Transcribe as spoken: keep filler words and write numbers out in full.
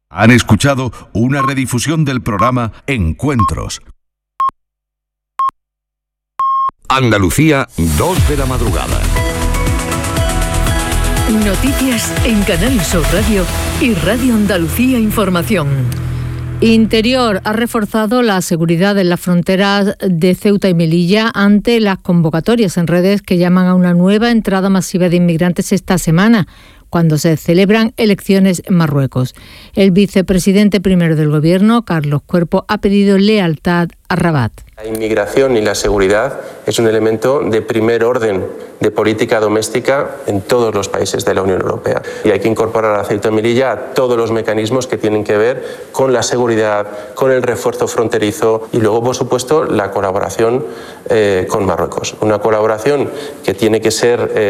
Han escuchado una redifusión del programa Encuentros. Andalucía, dos de la madrugada. Noticias en Canal Sur Radio y Radio Andalucía Información. Interior ha reforzado la seguridad en las fronteras de Ceuta y Melilla ante las convocatorias en redes que llaman a una nueva entrada masiva de inmigrantes esta semana, cuando se celebran elecciones en Marruecos. El vicepresidente primero del Gobierno, Carlos Cuerpo, ha pedido lealtad a Rabat. La inmigración y la seguridad es un elemento de primer orden de política doméstica en todos los países de la Unión Europea. Y hay que incorporar a Ceuta y Melilla a todos los mecanismos que tienen que ver con la seguridad, con el refuerzo fronterizo y luego, por supuesto, la colaboración eh, con Marruecos. Una colaboración que tiene que ser... Eh,